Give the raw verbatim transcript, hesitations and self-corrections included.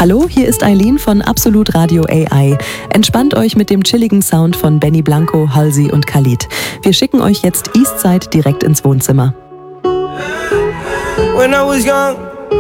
Hallo, hier ist Eileen von Absolut Radio A I. Entspannt euch mit dem chilligen Sound von Benny Blanco, Halsey und Khalid. Wir schicken euch jetzt Eastside direkt ins Wohnzimmer. When I was young